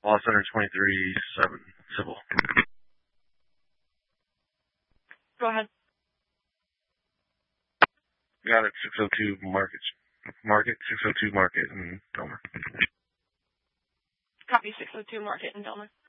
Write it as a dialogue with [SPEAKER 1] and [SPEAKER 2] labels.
[SPEAKER 1] Law Center 23-7, civil.
[SPEAKER 2] Go ahead.
[SPEAKER 1] Got it, 602 Market, 602 Market in Delmar.
[SPEAKER 2] Copy 602 Market in Delmar.